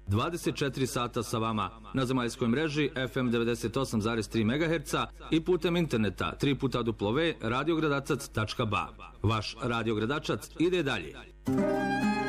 24 sata sa vama na zemaljskoj mreži FM 98,3 MHz i putem interneta www.radiogradacac.ba. Vaš Radio Gradačac ide dalje.